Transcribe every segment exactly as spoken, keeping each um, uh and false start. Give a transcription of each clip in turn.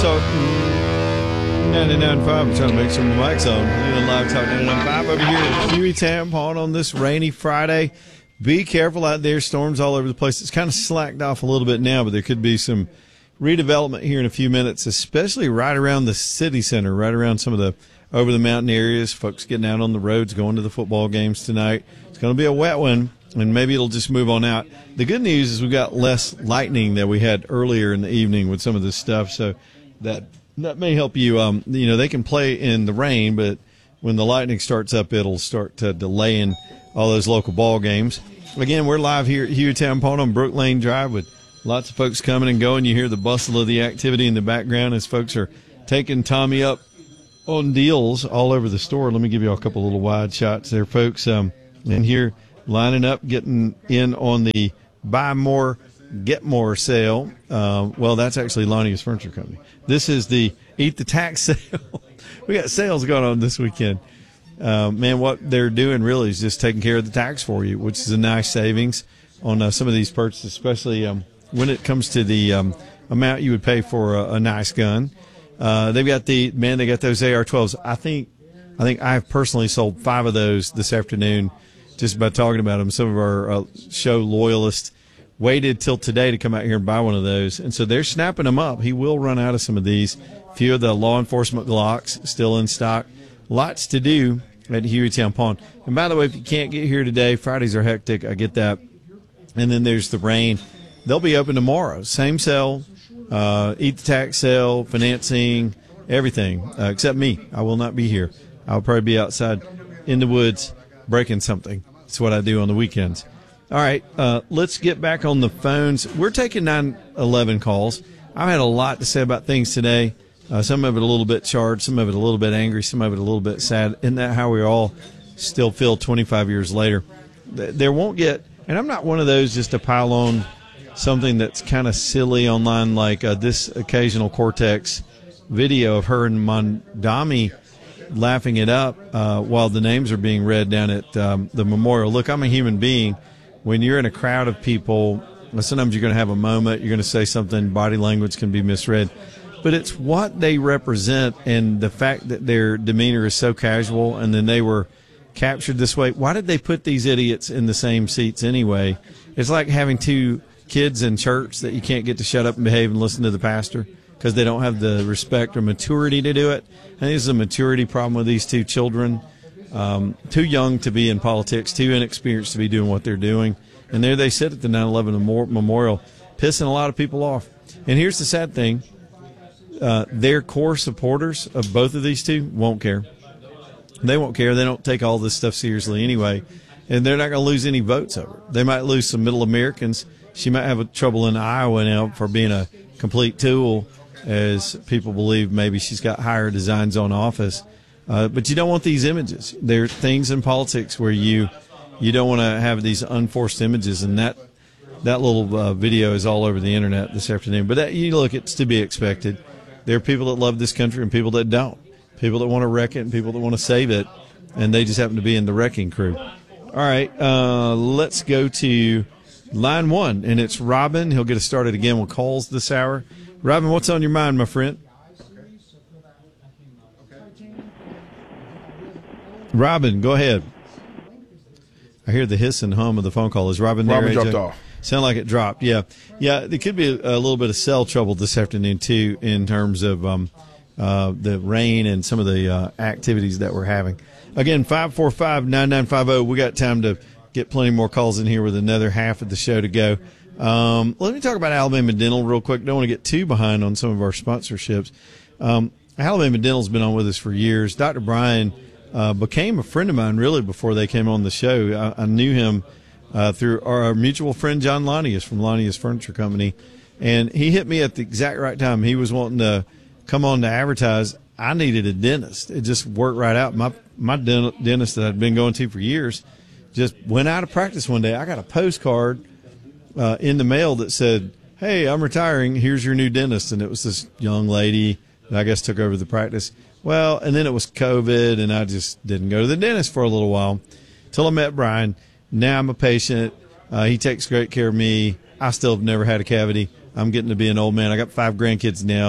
Talk ninety-nine point five. I'm trying to make sure my mic's on. We're doing live talk ninety-nine point five over here at Hueytown Pond on this rainy Friday. Be careful out there. Storms all over the place. It's kind of slacked off a little bit now, but there could be some redevelopment here in a few minutes, especially right around the city center, right around some of the over the mountain areas. Folks getting out on the roads, going to the football games tonight. It's going to be a wet one, and maybe it'll just move on out. The good news is we've got less lightning than we had earlier in the evening with some of this stuff, so that that may help you. Um, you know, they can play in the rain, but when the lightning starts up, it'll start to delaying all those local ball games. Again, we're live here at Hueytown Pond on Brook Lane Drive with lots of folks coming and going. You hear the bustle of the activity in the background as folks are taking Tommy up on deals all over the store. Let me give you a couple little wide shots there, folks. Um, in here, lining up, getting in on the buy more, get more sale. Uh, well, that's actually Lonnie's Furniture Company. This is the Eat the Tax sale. We got sales going on this weekend. Uh, man, what they're doing really is just taking care of the tax for you, which is a nice savings on uh, some of these purchases, especially um, when it comes to the um, amount you would pay for a, a nice gun. Uh, they've got the, man, they got those A R twelves. I think, I think I've personally sold five of those this afternoon just by talking about them. Some of our uh, show loyalists waited till today to come out here and buy one of those. And so they're snapping them up. He will run out of some of these. A few of the law enforcement Glocks still in stock. Lots to do at Hueytown Pond. And by the way, if you can't get here today, Fridays are hectic. I get that. And then there's the rain. They'll be open tomorrow. Same sale, uh, Eat the Tax sale, financing, everything, uh, except me. I will not be here. I'll probably be outside in the woods breaking something. That's what I do on the weekends. All right, uh, let's get back on the phones. We're taking nine eleven calls. I've had a lot to say about things today. Uh, some of it a little bit charged, some of it a little bit angry, some of it a little bit sad. Isn't that how we all still feel twenty-five years later? There won't get, and I'm not one of those just to pile on something that's kind of silly online like uh, this occasional Cortex video of her and Mondami laughing it up uh, while the names are being read down at um, the memorial. Look, I'm a human being. When you're in a crowd of people, sometimes you're going to have a moment, you're going to say something, body language can be misread. But it's what they represent and the fact that their demeanor is so casual and then they were captured this way. Why did they put these idiots in the same seats anyway? It's like having two kids in church that you can't get to shut up and behave and listen to the pastor because they don't have the respect or maturity to do it. I think this is a maturity problem with these two children. Um, too young to be in politics, too inexperienced to be doing what they're doing. And there they sit at the nine eleven memorial, pissing a lot of people off. And here's the sad thing. Uh, their core supporters of both of these two won't care. They won't care. They don't take all this stuff seriously anyway. And they're not going to lose any votes over it. They might lose some middle Americans. She might have a trouble in Iowa now for being a complete tool, as people believe maybe she's got higher designs on office. Uh, but you don't want these images. There are things in politics where you you don't want to have these unforced images, and that that little uh, video is all over the internet this afternoon. But that, you look, it's to be expected. There are people that love this country and people that don't, people that want to wreck it and people that want to save it, and they just happen to be in the wrecking crew. All right, uh, let's go to line one, and it's Robin. He'll get us started again with calls this hour. Robin, what's on your mind, my friend? Robin, go ahead. I hear the hiss and hum of the phone call. Is Robin there? Robin A J? dropped off. Sound like it dropped, yeah. Yeah, there could be a, a little bit of cell trouble this afternoon, too, in terms of um, uh, the rain and some of the uh, activities that we're having. Again, five four five, nine nine five zero. We got time to get plenty more calls in here with another half of the show to go. Um, let me talk about Alabama Dental real quick. Don't want to get too behind on some of our sponsorships. Um, Alabama Dental's been on with us for years. Doctor Brian uh, became a friend of mine, really, before they came on the show. I, I knew him Uh, through our mutual friend John Lonnius from Lonnius Furniture Company, and he hit me at the exact right time. He was wanting to come on to advertise. I needed a dentist. It just worked right out. My my dentist that I'd been going to for years just went out of practice one day. I got a postcard uh, in the mail that said, "Hey, I'm retiring. Here's your new dentist," and it was this young lady that I guess took over the practice. Well, and then it was COVID, and I just didn't go to the dentist for a little while till I met Brian. Now I'm a patient. Uh, he takes great care of me. I still have never had a cavity. I'm getting to be an old man. I got five grandkids now,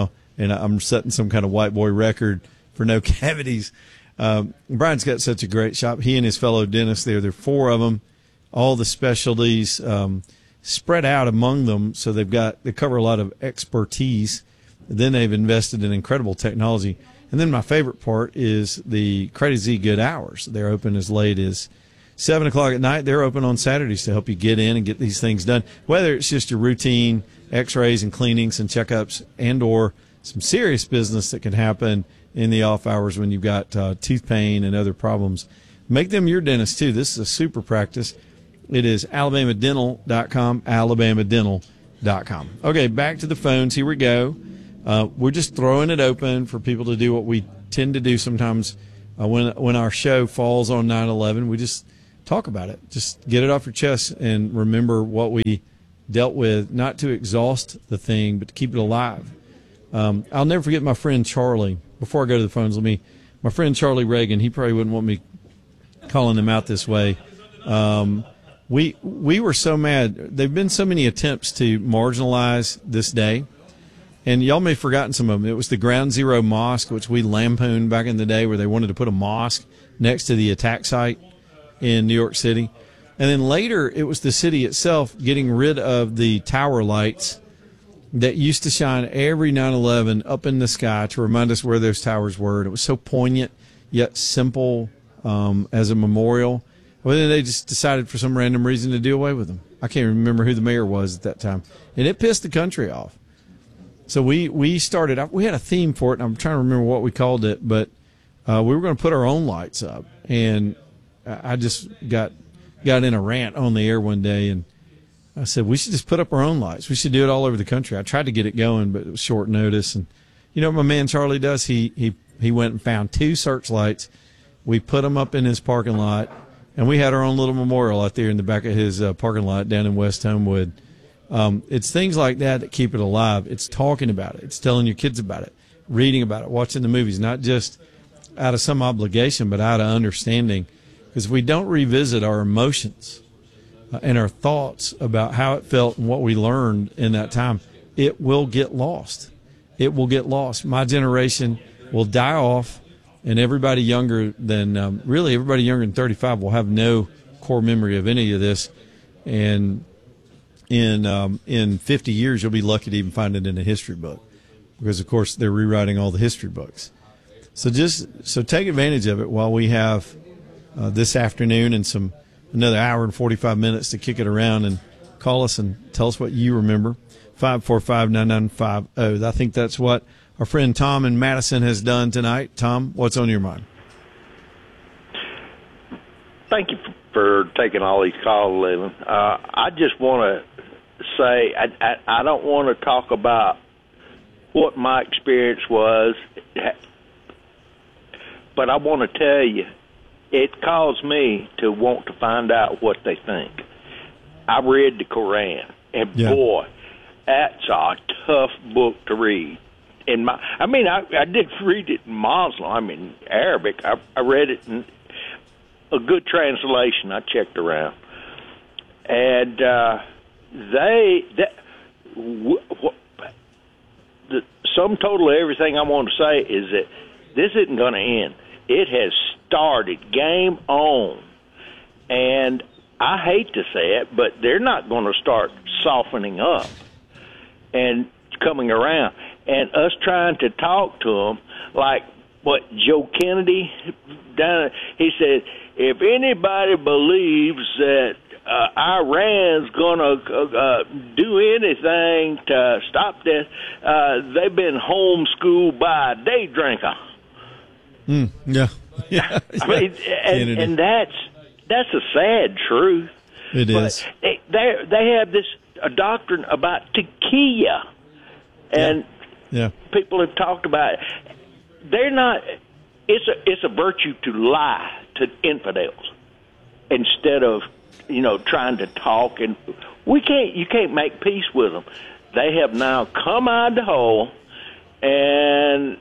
and I'm setting some kind of white boy record for no cavities. Um, Brian's got such a great shop. He and his fellow dentists there, there are four of them, all the specialties um, spread out among them. So they've got, they cover a lot of expertise. Then they've invested in incredible technology. And then my favorite part is the crazy good hours. They're open as late as seven o'clock at night. They're open on Saturdays to help you get in and get these things done, whether it's just your routine x-rays and cleanings and checkups, and or some serious business that can happen in the off hours when you've got uh, tooth pain and other problems. Make them your dentist, too. This is a super practice. It is alabama dental dot com, alabama dental dot com. Okay, back to the phones. Here we go. Uh, we're just throwing it open for people to do what we tend to do sometimes uh, when when our show falls on nine eleven. We just talk about it. Just get it off your chest and remember what we dealt with, not to exhaust the thing, but to keep it alive. Um, I'll never forget my friend Charlie. Before I go to the phones, let me, my friend Charlie Reagan, he probably wouldn't want me calling him out this way. Um, we we were so mad. There have been so many attempts to marginalize this day, and y'all may have forgotten some of them. It was the Ground Zero Mosque, which we lampooned back in the day, where they wanted to put a mosque next to the attack site in New York City. And then later, it was the city itself getting rid of the tower lights that used to shine every nine eleven up in the sky to remind us where those towers were. And it was so poignant, yet simple um, as a memorial. Well, then they just decided for some random reason to do away with them. I can't remember who the mayor was at that time. And it pissed the country off. So we, we started – we had a theme for it, and I'm trying to remember what we called it, but uh, we were going to put our own lights up. And I just got got in a rant on the air one day, and I said, we should just put up our own lights. We should do it all over the country. I tried to get it going, but it was short notice. And you know what my man Charlie does? He he he went and found two searchlights. We put them up in his parking lot, and we had our own little memorial out there in the back of his uh, parking lot down in West Homewood. Um, it's things like that that keep it alive. It's talking about it. It's telling your kids about it, reading about it, watching the movies, not just out of some obligation, but out of understanding. Because if we don't revisit our emotions uh, and our thoughts about how it felt and what we learned in that time, it will get lost. It will get lost. My generation will die off, and everybody younger than, um, really everybody younger than thirty-five will have no core memory of any of this. And in um, in fifty years, you'll be lucky to even find it in a history book, because, of course, they're rewriting all the history books. So just so take advantage of it while we have uh, this afternoon and some another hour and forty-five minutes to kick it around, and call us and tell us what you remember. five four five, nine nine five zero. I think that's what our friend Tom in Madison has done tonight. Tom, what's on your mind? Thank you for taking all these calls, Leland. Uh, I just want to say I, I, I don't want to talk about what my experience was, but I want to tell you, it caused me to want to find out what they think. I read the Koran, and yeah. boy, that's a tough book to read. In my, I mean, I, I did read it in Muslim, I mean, Arabic. I, I read it in a good translation. I checked around. And uh, they, that, w- w- the sum total of everything I want to say is that this isn't going to end. It has started. Game on. And I hate to say it, but they're not going to start softening up and coming around. And us trying to talk to them like what Joe Kennedy done, he said, if anybody believes that uh, Iran's going to uh, do anything to stop this, uh, they've been homeschooled by a day drinker. Mm, yeah. yeah. I mean, and, and that's that's a sad truth. It but is. They they they have this a doctrine about tequila, and yeah. Yeah. people have talked about it. They're not. It's a it's a virtue to lie to infidels instead of you know trying to talk, and we can't. You can't make peace with them. They have now come out of the hole and.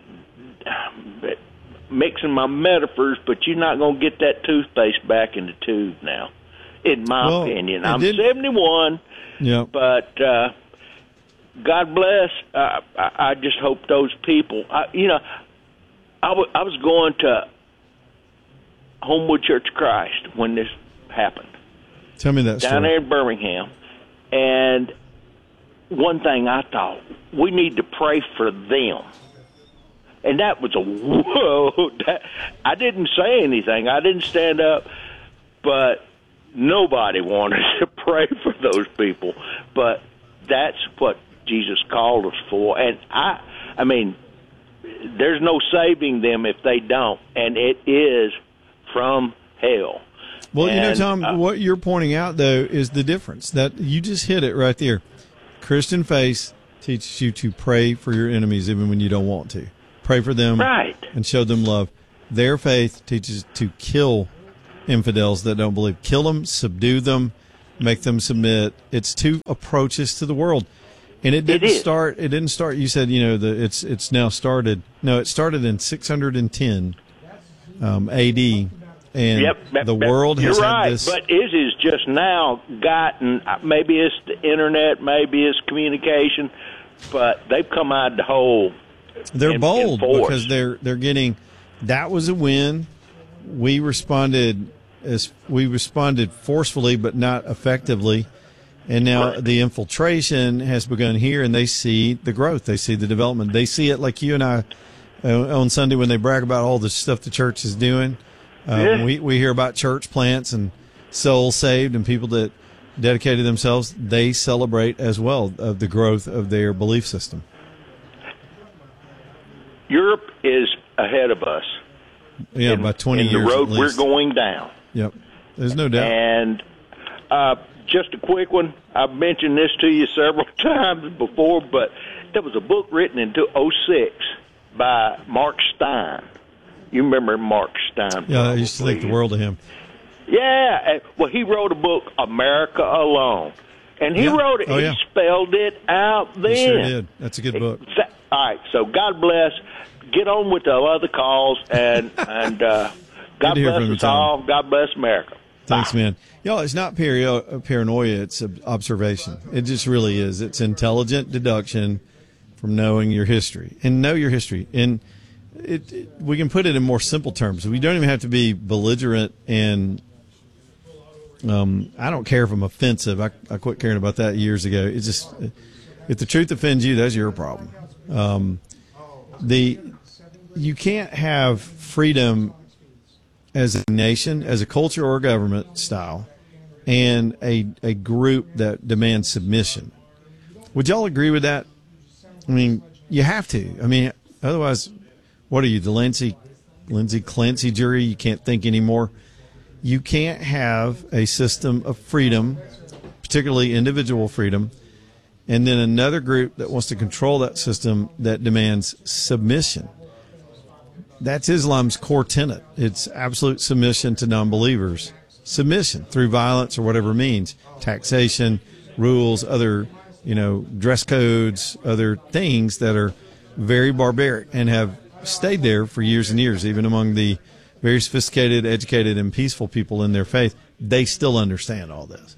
Mixing my metaphors, but you're not going to get that toothpaste back in the tube now, in my well, opinion. I'm did, seventy-one, yeah. but uh, God bless. Uh, I, I just hope those people, I, you know, I, w- I was going to Homewood Church of Christ when this happened. Tell me that down story. there in Birmingham. And one thing I thought, we need to pray for them. And that was a whoa. That, I didn't say anything. I didn't stand up, but nobody wanted to pray for those people. But that's what Jesus called us for. And I, I mean, there's no saving them if they don't. And it is from hell. Well, and, you know, Tom, uh, what you're pointing out, though, is the difference. That you just hit it right there. Christian faith teaches you to pray for your enemies even when you don't want to. Pray for them right. and show them love. Their faith teaches to kill infidels that don't believe. Kill them, subdue them, make them submit. It's two approaches to the world. And it didn't it start, it didn't start, you said, you know, the, it's it's now started. No, it started in six hundred ten um, A D. And yep, yep, the yep. world has You're had right, this. but it is just now gotten, maybe it's the internet, maybe it's communication, but they've come out of the hole. They're in, bold in because they're they're getting, that was a win. We responded as we responded forcefully, but not effectively. And now Right. the infiltration has begun here, and they see the growth. They see the development. They see it like you and I uh, on Sunday when they brag about all the stuff the church is doing. Uh, Yeah. we, we hear about church plants and souls saved and people that dedicated themselves. They celebrate as well of the growth of their belief system. Europe is ahead of us. Yeah, in, by twenty in years. the road at least. we're going down. Yep, there's no doubt. And uh, just a quick one. I've mentioned this to you several times before, but there was a book written in oh six by Mark Stein. You remember Mark Stein? Yeah, I used to think probably. the world of him. Yeah. and- Well, he wrote a book, America Alone. And he Yeah. wrote it, Oh, he yeah. spelled it out then. He sure did. That's a good book. Exa- All right, so God bless. Get on with the other calls, and, and uh, God to hear bless from you, us Tom. all. God bless America. Thanks, Bye. man. Y'all, it's not pari- paranoia, it's ob- observation. It just really is. It's intelligent deduction from knowing your history. And know your history. And it, it, we can put it in more simple terms. We don't even have to be belligerent and um, I don't care if I'm offensive. I, I quit caring about that years ago. It's just, if the truth offends you, that's your problem. Um, the you can't have freedom as a nation, as a culture or government style, and a a group that demands submission. Would y'all agree with that? I mean, you have to. I mean, otherwise, what are you, the Lindsay, Lindsay Clancy jury? You can't think anymore. You can't have a system of freedom, particularly individual freedom, and then another group that wants to control that system that demands submission. That's Islam's core tenet. It's absolute submission to non-believers. Submission through violence or whatever means. Taxation, rules, other, you know, dress codes, other things that are very barbaric and have stayed there for years and years, even among the very sophisticated, educated, and peaceful people in their faith. They still understand all this.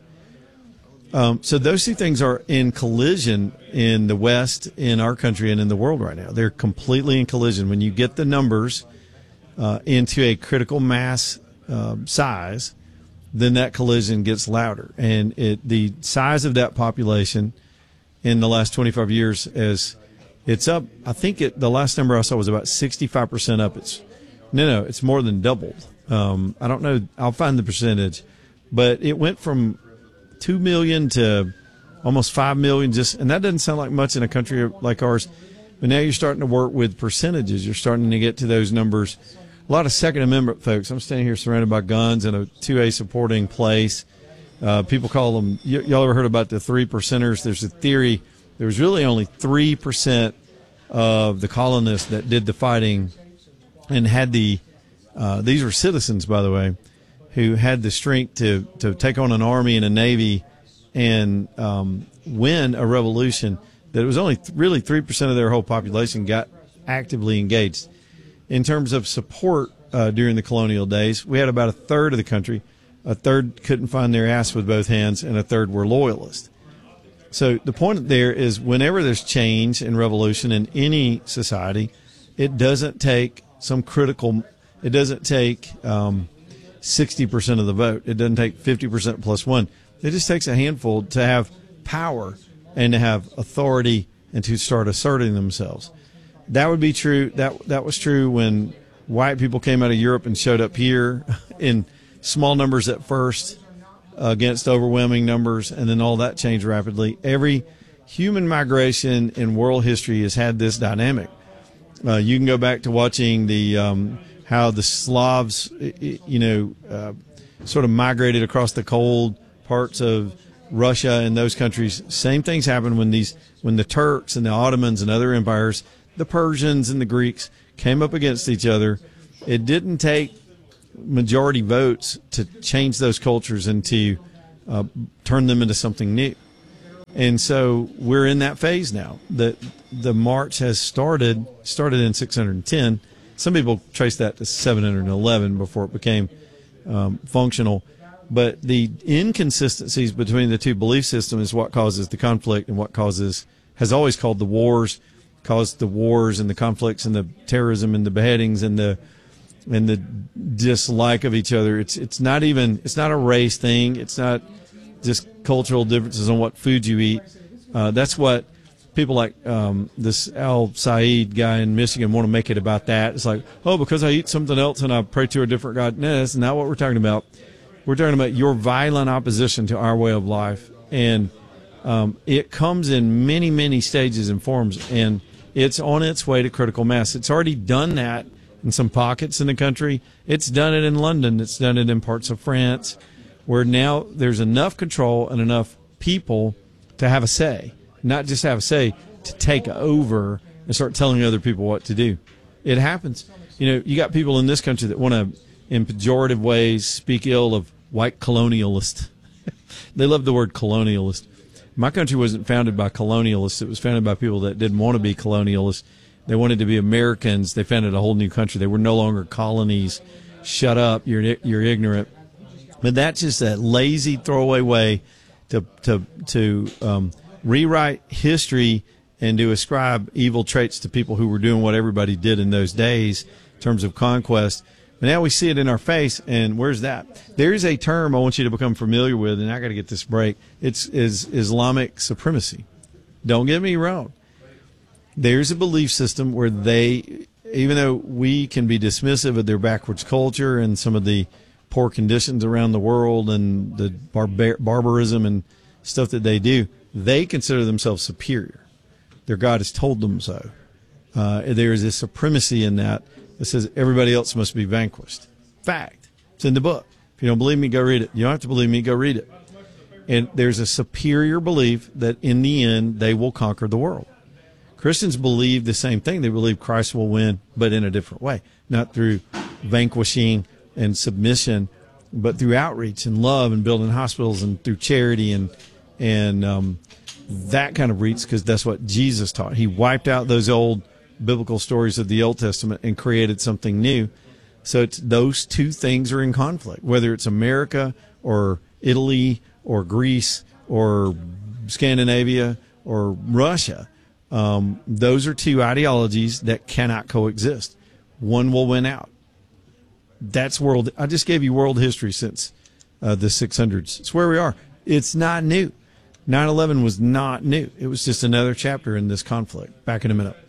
Um, so those two things are in collision in the West, in our country, and in the world right now. They're completely in collision. When you get the numbers uh, into a critical mass uh, size, then that collision gets louder. And it, the size of that population in the last twenty-five years, is it's up. I think it, the last number I saw was about sixty-five percent up. It's no, no, it's more than doubled. Um, I don't know. I'll find the percentage, but it went from two million to almost five million, just, and that doesn't sound like much in a country like ours. But now you're starting to work with percentages. You're starting to get to those numbers. A lot of Second Amendment folks. I'm standing here surrounded by guns in a two A supporting place. Uh, people call them, y- y'all ever heard about the three percenters? There's a theory. There was really only three percent of the colonists that did the fighting and had the, uh, these were citizens, by the way, who had the strength to, to take on an army and a navy and um, win a revolution, that it was only th- really three percent of their whole population got actively engaged. In terms of support uh, during the colonial days, we had about a third of the country. A third couldn't find their ass with both hands, and a third were loyalists. So the point there is whenever there's change and revolution in any society, it doesn't take some critical, it doesn't take um, sixty percent of the vote. It doesn't take fifty percent plus one. It just takes a handful to have power and to have authority and to start asserting themselves. That would be true. That that was true when white people came out of Europe and showed up here in small numbers at first against overwhelming numbers, and then all that changed rapidly. Every human migration in world history has had this dynamic. Uh, you can go back to watching the um, how the Slavs, you know, uh, sort of migrated across the cold parts of Russia and those countries. Same things happened when these when the Turks and the Ottomans and other empires, the Persians and the Greeks came up against each other. It didn't take majority votes to change those cultures and to uh, turn them into something new. And so we're in that phase now. The the march has started started in six hundred ten. Some people trace that to seven hundred eleven before it became um, functional. But the inconsistencies between the two belief systems is what causes the conflict and what causes has always called the wars, caused the wars and the conflicts and the terrorism and the beheadings and the and the dislike of each other. It's it's not even it's not a race thing. It's not just cultural differences on what food you eat. Uh, that's what people like um, this Al Said guy in Michigan want to make it about. That it's like, oh, because I eat something else and I pray to a different God. No, that's not what we're talking about. We're talking about your violent opposition to our way of life, and um, it comes in many many stages and forms, and it's on its way to critical mass. It's already done that in some pockets in the country. It's done it in London. It's done it in parts of France, where now there's enough control and enough people to have a say, not just have a say, to take over and start telling other people what to do. It happens. You know, you got people in this country that want to, in pejorative ways, speak ill of white colonialists. They love the word colonialist. My country wasn't founded by colonialists. It was founded by people that didn't want to be colonialists. They wanted to be Americans. They founded a whole new country. They were no longer colonies. Shut up. You're you're ignorant. But that's just a lazy throwaway way to to to um, rewrite history and to ascribe evil traits to people who were doing what everybody did in those days in terms of conquest. But now we see it in our face, and where's that? There's a term I want you to become familiar with, and I got to get this break. It's is Islamic supremacy. Don't get me wrong. There's a belief system where they, even though we can be dismissive of their backwards culture and some of the poor conditions around the world and the barbar- barbarism and stuff that they do, they consider themselves superior. Their God has told them so. Uh, there is a supremacy in that that says everybody else must be vanquished. Fact. It's in the book. If you don't believe me, go read it. You don't have to believe me, go read it. And there's a superior belief that in the end they will conquer the world. Christians believe the same thing. They believe Christ will win, but in a different way. Not through vanquishing and submission, but through outreach and love and building hospitals and through charity and and um, that kind of reach, because that's what Jesus taught. He wiped out those old biblical stories of the Old Testament and created something new. So it's those two things are in conflict, whether it's America or Italy or Greece or Scandinavia or Russia. Um, those are two ideologies that cannot coexist. One will win out. That's world. I just gave you world history since uh, the six hundreds. It's where we are. It's not new. nine eleven was not new. It was just another chapter in this conflict. Back in a minute.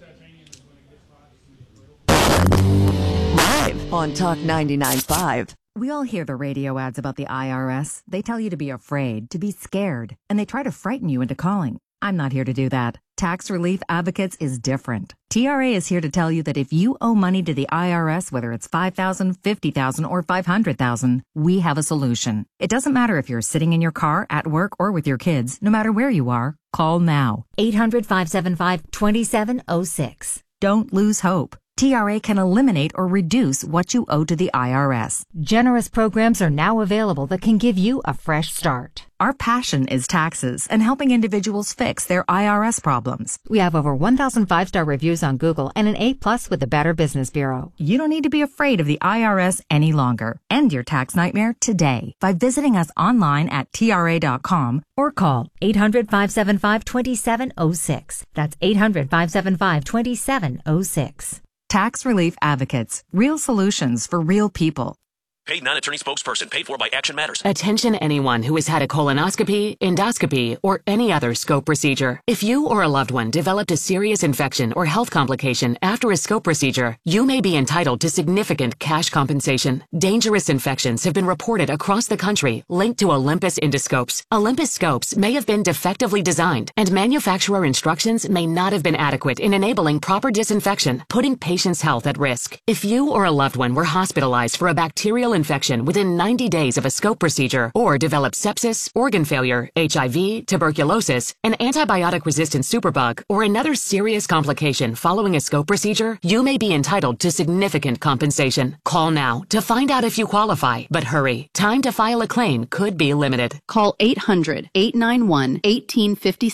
Live on Talk ninety-nine point five. We all hear the radio ads about the I R S. They tell you to be afraid, to be scared, and they try to frighten you into calling. I'm not here to do that. Tax Relief Advocates is different. T R A is here to tell you that if you owe money to the I R S, whether it's five thousand dollars, fifty thousand dollars, or five hundred thousand dollars, we have a solution. It doesn't matter if you're sitting in your car, at work, or with your kids. No matter where you are, call now. eight hundred, five seven five, two seven zero six. Don't lose hope. T R A can eliminate or reduce what you owe to the I R S. Generous programs are now available that can give you a fresh start. Our passion is taxes and helping individuals fix their I R S problems. We have over one thousand five-star reviews on Google and an A plus with the Better Business Bureau. You don't need to be afraid of the I R S any longer. End your tax nightmare today by visiting us online at T R A dot com or call eight hundred, five seven five, two seven zero six. That's eight hundred, five seven five, two seven zero six. Tax Relief Advocates. Real solutions for real people. Paid non-attorney spokesperson paid for by Action Matters. Attention anyone who has had a colonoscopy, endoscopy, or any other scope procedure. If you or a loved one developed a serious infection or health complication after a scope procedure, you may be entitled to significant cash compensation. Dangerous infections have been reported across the country linked to Olympus endoscopes. Olympus scopes may have been defectively designed, and manufacturer instructions may not have been adequate in enabling proper disinfection, putting patients' health at risk. If you or a loved one were hospitalized for a bacterial infection within ninety days of a scope procedure or developed sepsis, organ failure, H I V, tuberculosis, an antibiotic-resistant superbug, or another serious complication following a scope procedure, you may be entitled to significant compensation. Call now to find out if you qualify, but hurry. Time to file a claim could be limited. Call eight hundred, eight nine one, one eight five